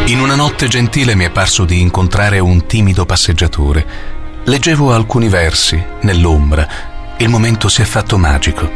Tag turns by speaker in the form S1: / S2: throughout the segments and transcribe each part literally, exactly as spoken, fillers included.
S1: In una notte gentile mi è parso di incontrare un timido passeggiatore. Leggevo alcuni versi nell'ombra. Il momento si è fatto magico.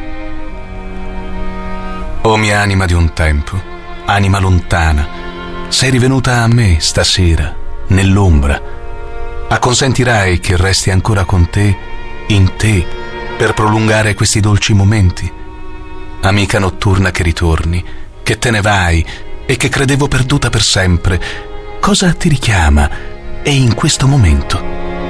S1: O mia anima di un tempo, anima lontana, sei rivenuta a me stasera, nell'ombra. Acconsentirai che resti ancora con te, in te, per prolungare questi dolci momenti? Amica notturna che ritorni, che te ne vai e che credevo perduta per sempre, cosa ti richiama e in questo momento?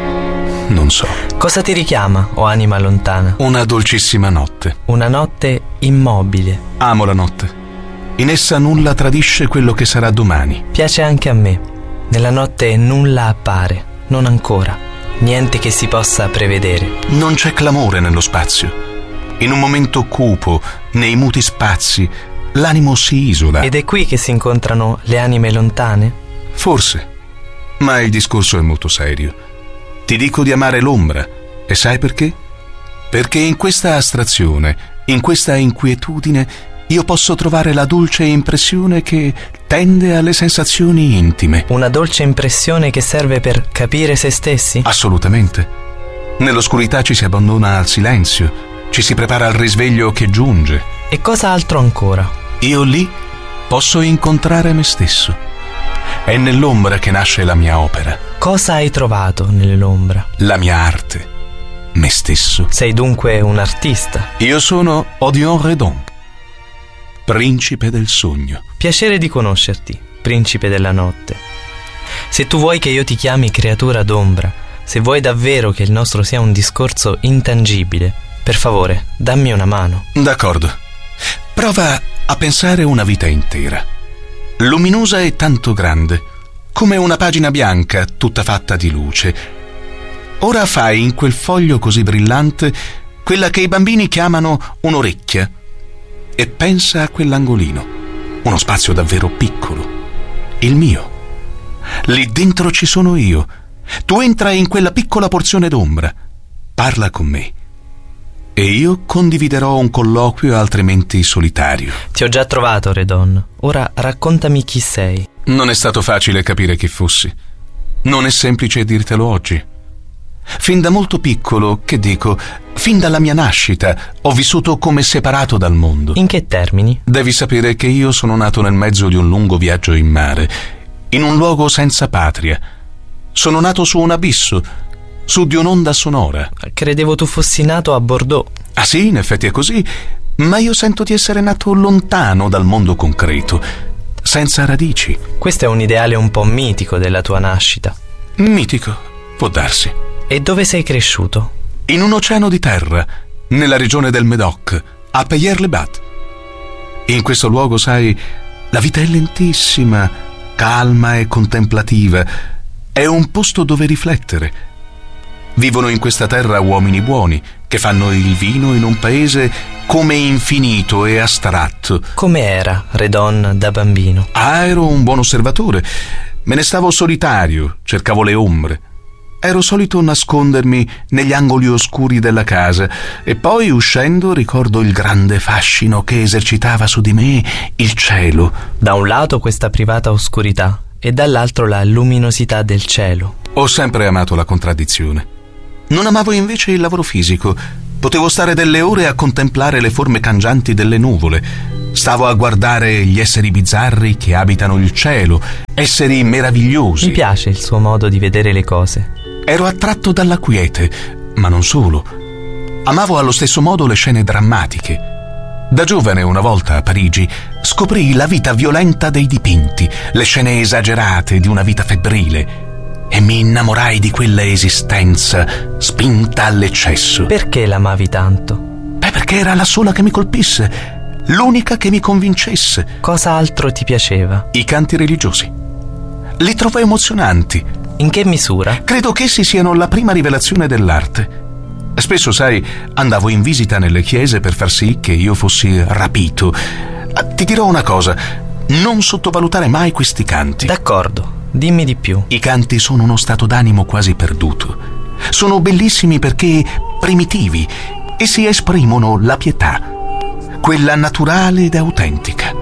S1: Non so.
S2: Cosa ti richiama, o anima lontana?
S1: Una dolcissima notte.
S2: Una notte immobile.
S1: Amo la notte. In essa nulla tradisce quello che sarà domani.
S2: Piace anche a me. Nella notte nulla appare, non ancora. Niente che si possa prevedere.
S1: Non c'è clamore nello spazio. In un momento cupo, nei muti spazi, l'animo si isola.
S2: Ed è qui che si incontrano le anime lontane?
S1: Forse. Ma il discorso è molto serio. Ti dico di amare l'ombra. E sai perché? Perché in questa astrazione, in questa inquietudine, io posso trovare la dolce impressione che tende alle sensazioni intime.
S2: Una dolce impressione che serve per capire se stessi?
S1: Assolutamente. Nell'oscurità ci si abbandona al silenzio, ci si prepara al risveglio che giunge.
S2: E cosa altro ancora?
S1: Io lì posso incontrare me stesso. È nell'ombra che nasce la mia opera.
S2: Cosa hai trovato nell'ombra?
S1: La mia arte. Me stesso.
S2: Sei dunque un artista?
S1: Io sono Odilon Redon, principe del sogno.
S2: Piacere di conoscerti, principe della notte. Se tu vuoi che io ti chiami creatura d'ombra, se vuoi davvero che il nostro sia un discorso intangibile, per favore, dammi una mano.
S1: D'accordo. Prova a pensare una vita intera, luminosa e tanto grande, come una pagina bianca tutta fatta di luce. Ora fai in quel foglio così brillante quella che i bambini chiamano un'orecchia e pensa a quell'angolino, uno spazio davvero piccolo, il mio. Lì dentro ci sono io. Tu entra in quella piccola porzione d'ombra, parla con me e io condividerò un colloquio altrimenti solitario.
S2: Ti ho già trovato, Redon. Ora raccontami chi sei.
S1: Non è stato facile capire chi fossi. Non è semplice dirtelo oggi. Fin da molto piccolo, che dico, fin dalla mia nascita, ho vissuto come separato dal mondo.
S2: In che termini?
S1: Devi sapere che io sono nato nel mezzo di un lungo viaggio in mare, in un luogo senza patria. Sono nato su un abisso, su di un'onda sonora.
S2: Credevo tu fossi nato a Bordeaux.
S1: Ah sì, in effetti è così, ma io sento di essere nato lontano dal mondo concreto, senza radici.
S2: Questo è un ideale un po' mitico della tua nascita.
S1: Mitico, può darsi.
S2: E dove sei cresciuto?
S1: In un oceano di terra, nella regione del Médoc, a Payer-le-Bat. In questo luogo, sai, la vita è lentissima, calma e contemplativa. È un posto dove riflettere. Vivono in questa terra uomini buoni, che fanno il vino in un paese come infinito e astratto.
S2: Come era Redon da bambino?
S1: Ah, ero un buon osservatore. Me ne stavo solitario, cercavo le ombre. Ero solito nascondermi negli angoli oscuri della casa e poi, uscendo, ricordo il grande fascino che esercitava su di me il cielo.
S2: Da un lato questa privata oscurità e dall'altro la luminosità del cielo.
S1: Ho sempre amato la contraddizione. Non amavo invece il lavoro fisico. Potevo stare delle ore a contemplare le forme cangianti delle nuvole. Stavo a guardare gli esseri bizzarri che abitano il cielo, esseri meravigliosi.
S2: Mi piace il suo modo di vedere le cose.
S1: Ero attratto dalla quiete, ma non solo. Amavo allo stesso modo le scene drammatiche. Da giovane, una volta a Parigi, scoprii la vita violenta dei dipinti, le scene esagerate di una vita febbrile, e mi innamorai di quella esistenza spinta all'eccesso.
S2: Perché l'amavi tanto?
S1: Beh, perché era la sola che mi colpisse, l'unica che mi convincesse.
S2: Cosa altro ti piaceva?
S1: I canti religiosi. Li trovo emozionanti.
S2: In che misura?
S1: Credo che essi siano la prima rivelazione dell'arte. Spesso, sai, andavo in visita nelle chiese per far sì che io fossi rapito. Ti dirò una cosa, non sottovalutare mai questi canti.
S2: D'accordo, dimmi di più.
S1: I canti sono uno stato d'animo quasi perduto. Sono bellissimi perché primitivi. Essi esprimono la pietà, quella naturale ed autentica.